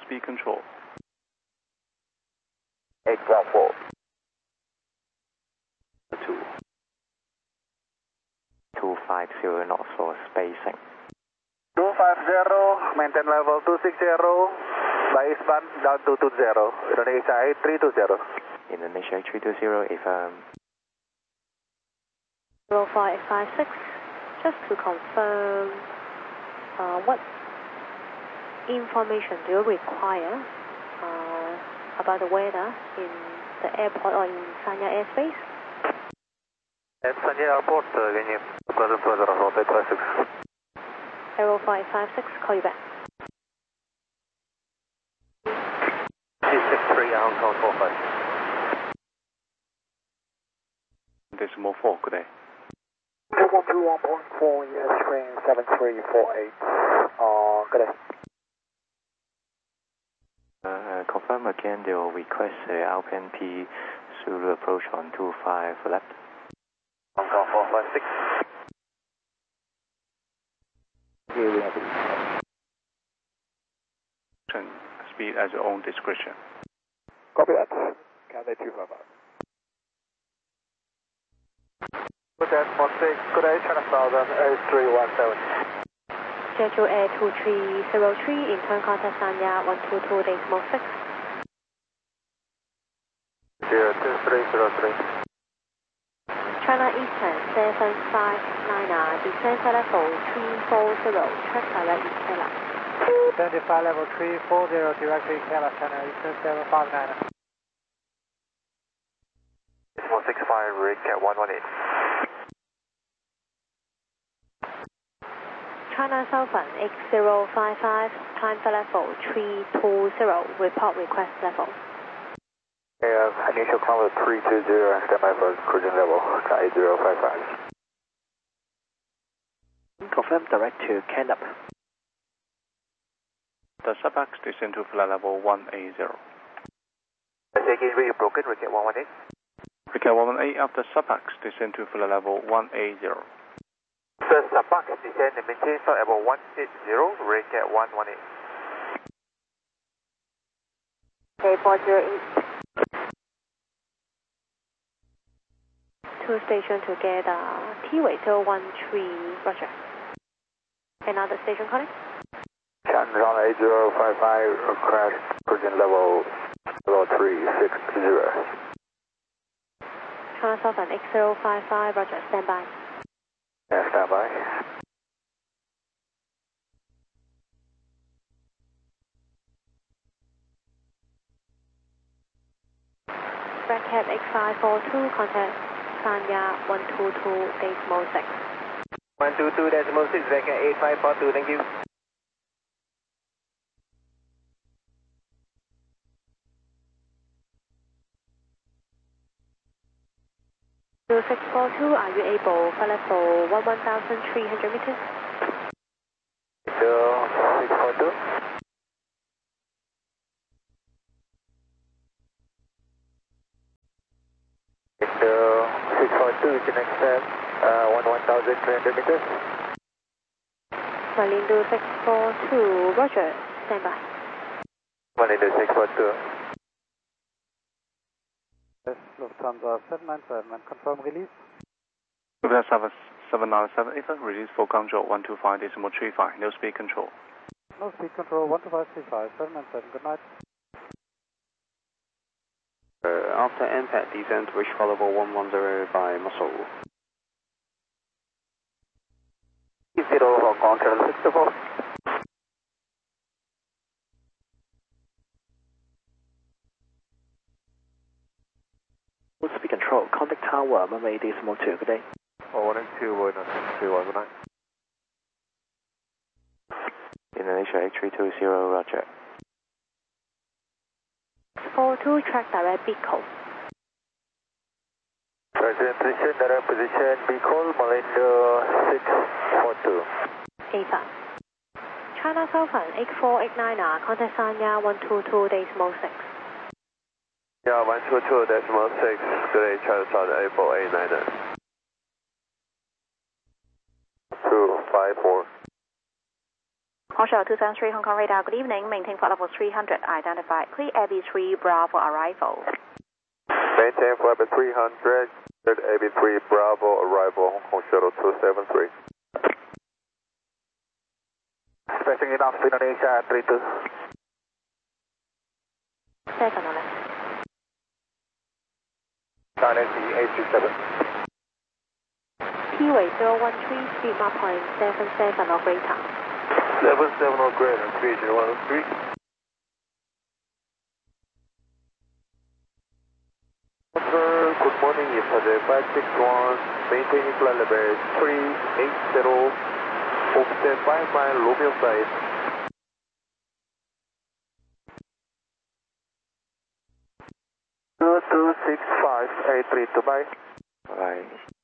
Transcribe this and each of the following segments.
speed control. 814. 250 knots for spacing. 250, maintain level 260, base band down to 20, Indonesia 8320. Indonesia 320, affirm. 05856, just to confirm, what information do you require about the weather in the airport or in Sanya airspace? At Sanya Airport, can you present weather of 0856? 05856, call you back. 263 Hong Kong 45. Decimal 4, good day. 121.4, yes, screen 7348. Good day. Confirm again your request, Alpine P Zulu approach on 25 left. Hong Kong 456. Here we have it. Speed at your own discretion. Copy that. Cathay 255. Good day, 46. Good day, China Southern A317. Schedule Air 2303, intern contact Sanya 122.6. 02303. China Eastern 759, descent level 340, track direct Ikela. 75 level 340, direct Ikela, China Eastern 759. 165, rig at 118. China Southern X055, climb level 320, report request level. Initial climb 320, standby for cruising level 8055. Confirm direct to Canop. The subax descend to flight level 180. Taking really broken, rig at 118. Rig at 118 after subax descend to flight level 180. Sir, subax descend and maintain flight level 180, rig at 118. Okay, 408. Two station together, T-Way 013, roger. Another station calling? Shandong 8055, crash, cruising level 0360. China Southern X055, roger, standby. Yeah, standby. Bracket X542, contact Sanya 122.6. 122.6, bracket 8542, thank you. Zero 642, are you able for level 11,300 meters? 642. So 642 is the next step, 11,300 meters. Malindo 642, roger, standby. Malindo 642. Lufthansa 797 and confirm release. Lufthansa 797, if release for control 125.35, no speed control. No speed control 12535, 797, good night. After impact, descend to reach level 110 by muscle. 0 Hong Kong, Channel 64. Speed control, contact tower, runway decimal 2, good day. 112, 112, good night. Indonesia 8320, roger. 42, track direct Bicol. Present position, direct position, Bicol, Malindo 642. A5. China Southern X489, contact Sanya 122.6. Yeah, 122.6, good day, China Southern 8489. 254. Hong Shuttle 273 Hong Kong radar, good evening. Maintain flight level 300. Identify. Clear AB3 Bravo arrival. Maintain flight level 300. AB3 Bravo arrival. Hong Kong Shuttle 273. Passing enough to Indonesia 32. Second on left. 98837. P-way 013, speed mark point 77 or greater. 77 or greater, 30103. Good morning, Ipache 561, maintaining flight level 380, offset 5 mile Romeo side. Two 265 832, bye. Bye.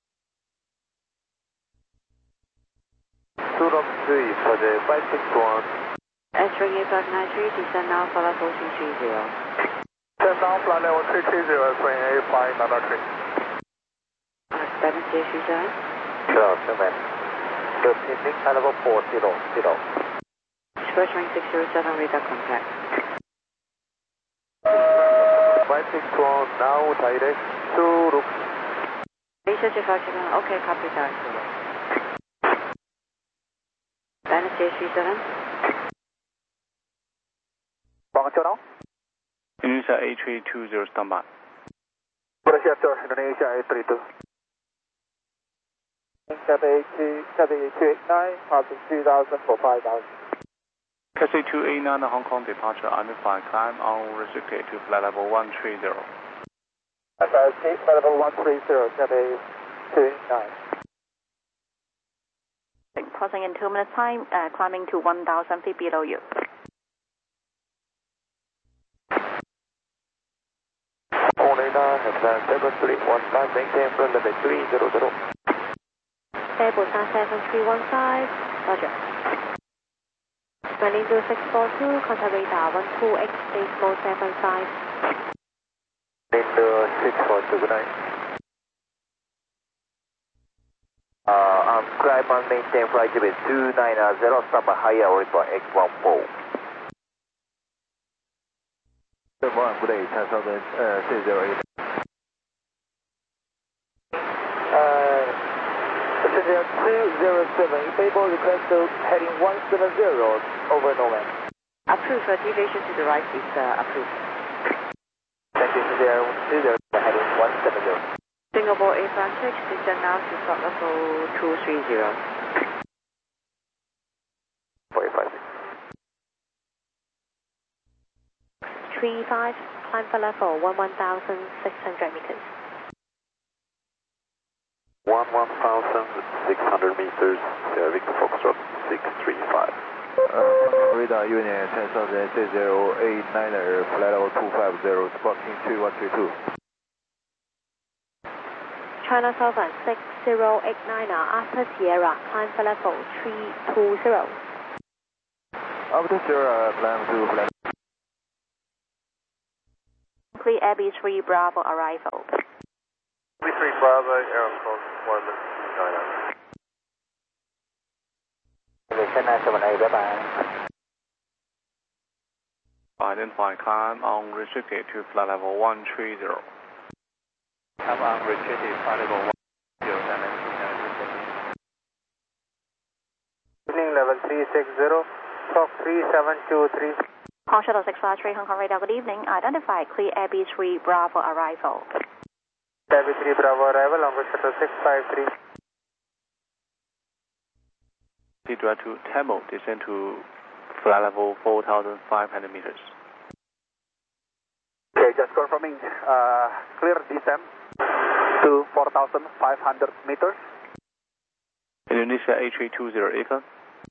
Surab 3, Ipache 561. S3 8593, descend now, flight level 330. Send down flight level 330, swing A5, Nana 3. Balance JC7. Sure, 7. Good evening, flight level 400. Express ring 607, radar contact. 561, now direct to Rook. Research 571, okay, copy that. Balance JC7. Functional. Indonesia A320 standby. Appreciate, sir. Indonesia 832. Cathay 289, passing 3000 for 5000. Cathay 289 Hong Kong departure identified, climb on restricted to flight level 130. FIC, flight level 130, Cathay 289. Crossing in 2 minutes time, climbing to 1000 feet below you. Headland 7315, maintain flight level 300. Airbus 7315, roger. Landing 0642, contact radar 128, decimal 75. Lindo 642, good night. Climb and maintain flight level 290, standby higher Oriba X14. Good morning, good day, 10,000, 608. Passenger 207, if able, request to heading 170 over Norman. Approved, deviation to the right is approved. Thank you, Passenger 20, heading 170. Singapore A-Frontage, descend now to stop level 230. 456. 35, climb for level 11,600 meters. 11,600 meters, Victor Foxtrot 635. Radar Union 10,08089er, flight level 250, sparking 3132. China Southern 6089 after Sierra, climb for level 320. After Sierra, climb to flight. Clear AB3 Bravo arrival. AB3 Bravo, Aerosol, 199. Okay, 978, bye-bye. Identify, climb on restricted to flight level 130. Climb on restricted, flight level 130, Evening level 360, talk 3723. Hong Shuttle 653 Hong Kong radar, good evening. Identify, clear AB3 Bravo arrival. AB3 Bravo arrival, Hong Shuttle 653. Direct to Tamil, descend to flight level 4,500 meters. Okay, just confirming, clear descent to 4,500 meters. Indonesia A320 Econ.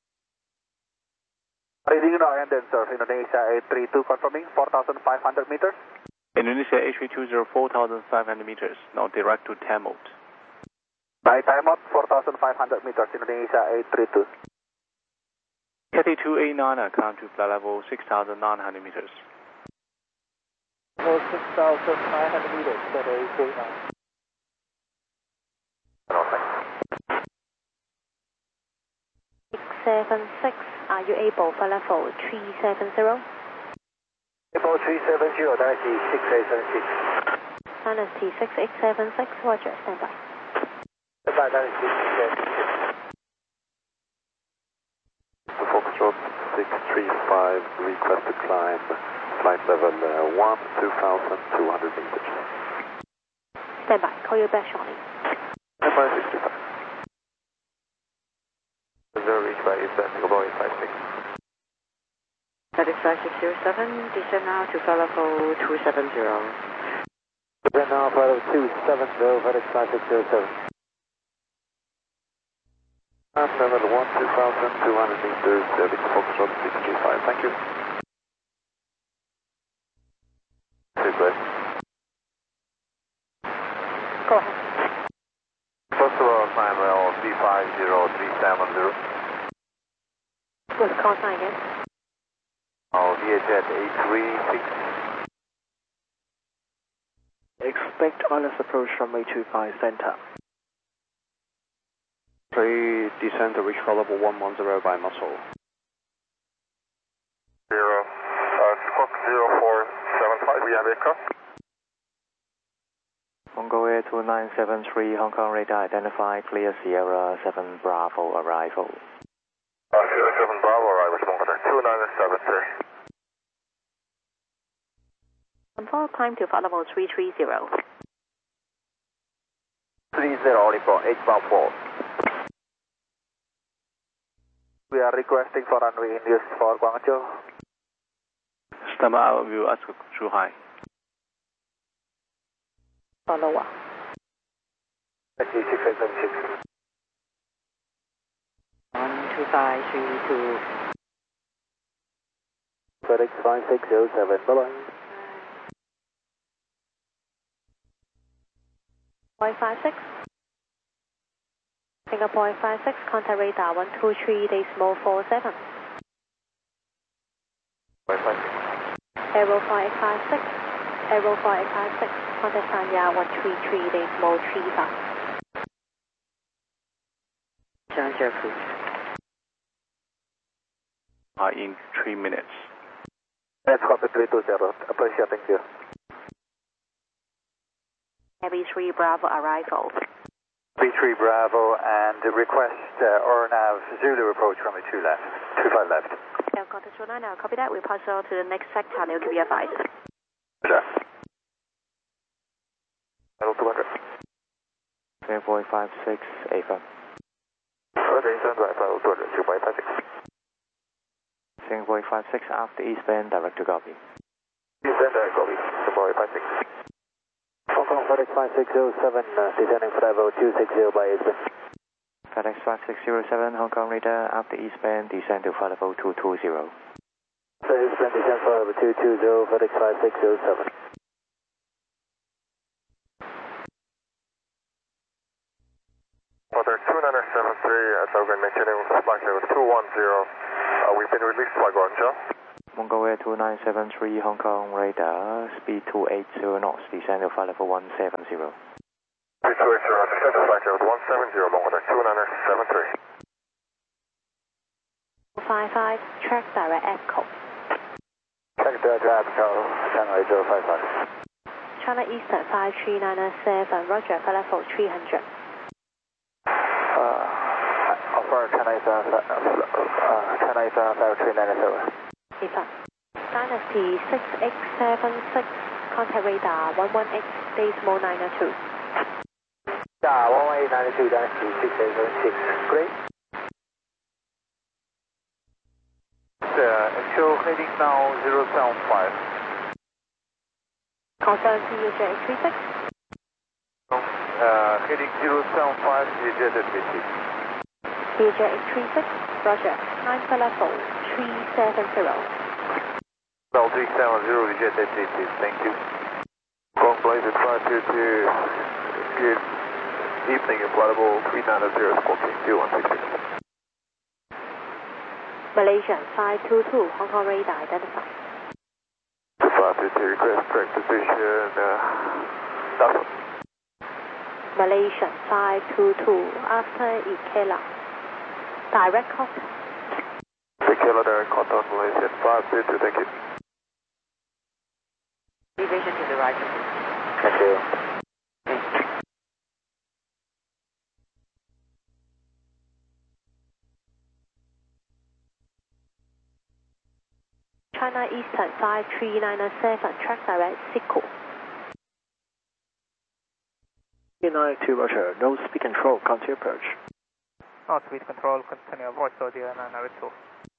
Reading now and then, sir. Indonesia 832 confirming 4,500 meters. Indonesia A320 4,500 meters, now direct to Tamil. By time out 4,500 meters, Indonesia 832. Cathay 289 climb to flight level 6,900 meters. Level 6,900 meters, Cathay 289. 676, are you able for level 370? Able 370, Dynasty 6876. Dynasty 6876, roger, stand by. Stand by, Dynasty 6876. Foxtrot 635, request to climb flight level 2,200 meters. Stand by, call you back shortly. Stand by 65. 0 reach by descending above 856. FedEx 5607, descend now to flight level 270. Descend now, flight level 270, FedEx 5607. Level 1,200 meters, Victor Foxtrot 635, thank you. Go ahead. First of all, climb level 350,370. What's the call sign again? VHF 836. Expect honest approach from 825 center. 3 descend to reach call level 110 by muscle. 0, Squawk 0475, we have aircraft. Mongo Air 2973, Hong Kong radar identified, clear Sierra 7 Bravo arrival. Sierra 7 Bravo arrival, Mongo 2973. Confirm climb to flight level 330. 30 report 854. We are requesting for runway induced for Guangzhou. Stand by, I will ask too high. For lower. 6876. 12532. FedEx 5607, bye-bye. 0.56. Singapore 56, contact radar 123.47. Aero 5856, Aero 5856, contact Sanya 133.35. Challenger please. In 3 minutes. Let's copy 320, appreciate, thank you. AB3 Bravo arrival. B3 Bravo and request ORNAV Zulu approach runway 2 left, 25 left. Yeah, contact 29 now, copy that. We'll pass on to the next sector and they'll give you advice. Sure. Level 200. Singapore 56, AFM. Okay, stand by, level 200, 2.56. Singapore 56, after eastbound, direct to copy. Stand by, copy, Singapore 56. Hong Kong FedEx 5607, descending for level 260 by eastbound. FedEx 5607, Hong Kong radar, after eastbound, descend to flight level 220. Eastbound descend for level 220, FedEx 5607. Water 2973, as I've been mentioning, flight level 210. We've been released by Guangzhou. Mongo Air 2973, Hong Kong radar, speed 280 knots, descend to flight level 170. Speed 280, descend to flight level 170, Mongo 2973. 55, track direct echo. Check the drive control, channel 055. China Eastern 53907, roger, for level 300. Offer China Eastern 53907. Dynasty 6876, contact radar 118.902. Yeah, 11892, Dynasty 6876. Great. Actual heading now 075. Confirm VHF 836. Heading 075, VHF 836. VHF 836, roger, climb for level 370. Level 370, VHF 836, thank you. Gong Blazer 522, good evening, inflatable 390, squawking 2166. Malaysian 522, Hong Kong radar identified. 522, request correct position, that's all. Malaysian 522, after Ikela. Direct contact. 6 Kilo direct contact Malaysia 522, thank you. Deviation to the right. Thank you. China Eastern 53907, track direct, Sico. 392 Roger, no speed control, continue approach. No speed control, continue approach to the 992.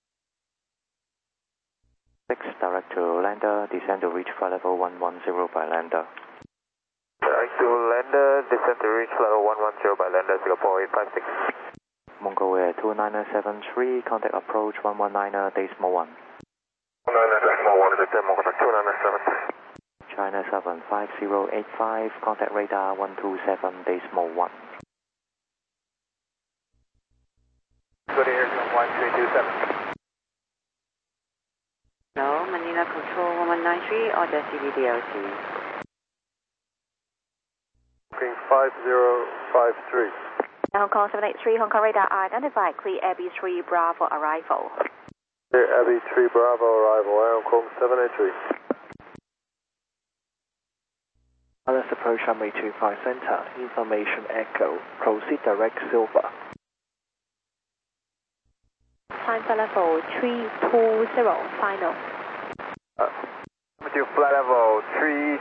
6 direct to lander, descend to reach flight level 110 by lander. Direct to lander, descend to reach level 110 by lander, Singapore 856. Mongolia 29773, contact approach 119 decimal 1. 119.1 is a demo, 297. China 75085, contact radar 127 decimal 1. Go to airfield 1327. No, Manila Control 1193, order CVDLC. Booking 5053. Hong Kong 783, Hong Kong radar identified, clear Abbey 3 Bravo arrival. Clear Abbey 3 Bravo arrival, Hong Kong 783. Let's approach runway 25 center, information echo, proceed direct Silver. Time flight level 320, final. To flight level 3.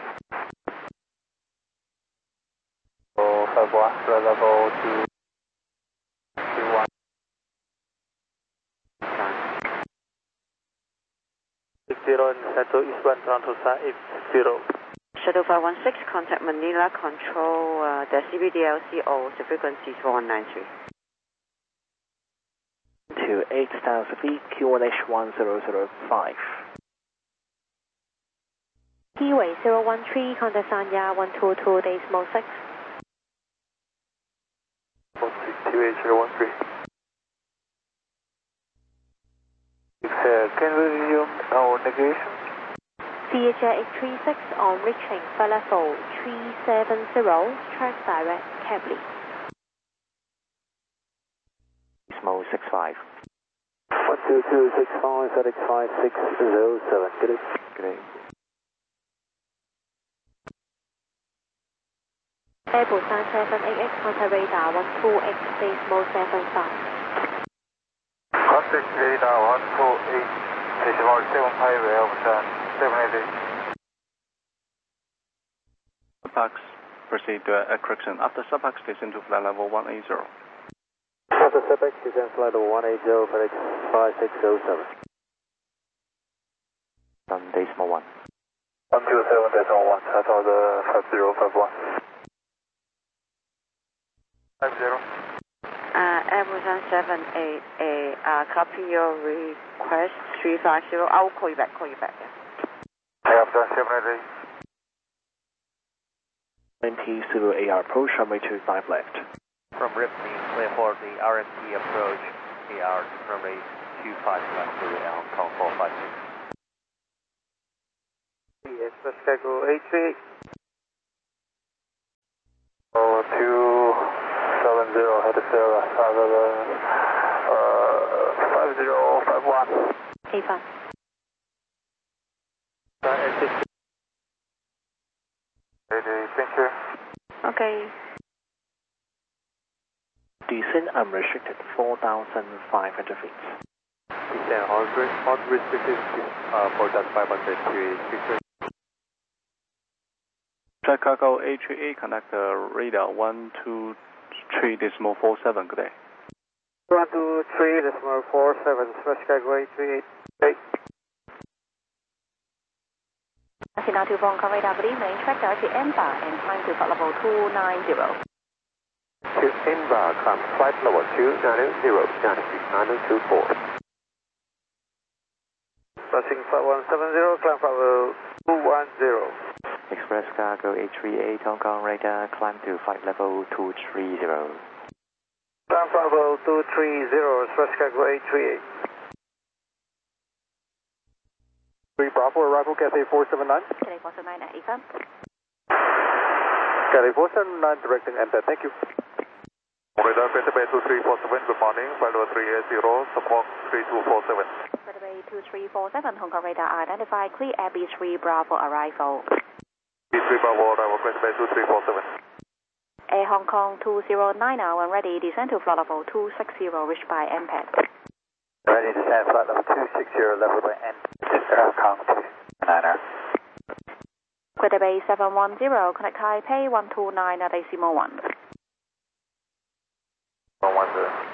Flight level 2. 21. Settle eastbound Toronto side 80. Shuttle 516, contact Manila Control, the CVDLC or the frequency is 193. To 8000 feet, Q1H1005. Keyway 013, contact Sanya 122 decimal 6. 1628013. Can we resume our negation? CHR 836 on reaching flight level 370, track direct, Cably. Decimal 65. 12265, FedEx 5607, good day. Good day. Airbus 9788, contact radar 128 decimal 75. Contact radar 128 decimal 75, Airbus 788. Subax, proceed at correction. After Subax, descend to flight level 180. After Subax, descend flight level 180, FedEx 5607. Decimal 1. 127 decimal 1, that's all the 5051. 50. Airbus 788, copy your request 350. I will call you back, Airbus 788. 20 Zulu AR approach, runway 25 left. From Ripley, clear for the RMT approach, AR runway 25 left to Hong Kong 456. Yes, Chicago 838. 270, head to Sarah, 5051. A5. Center. Okay. Descent unrestricted 4,500 feet. Descent hard restricted 4,500 to Chicago 838, contact radar 123 decimal 47, good day. 123 decimal 47, Chicago 838. Hey. Now to Hong Kong radar, good evening, track direct to Emba and climb to flight level 290. To Emba, climb flight level 290, 924. Passing flight 170, climb flight level 210. Express Cargo 838, Hong Kong radar, climb to flight level 230. Climb flight level 230, Express Cargo 838. 3 Bravo, arrival Cathay 479. Cathay 479 at AFM. Cathay 479, directing Emba, thank you. Radar Greater Bay 2347, good morning. Flight level 380, support 3247. Greater Bay 2347, Hong Kong radar identified, clear Air B3 Bravo arrival. B3 Bravo arrival, Greater Bay 2347. Air Hong Kong 209 now and ready, descend to flight level 260, reached by MPAD. Ready to descend flight level 260, level by MPAD, Air Hong Kong 209er. Greater Bay 710, connect Taipei 129 at decimal 1. 110.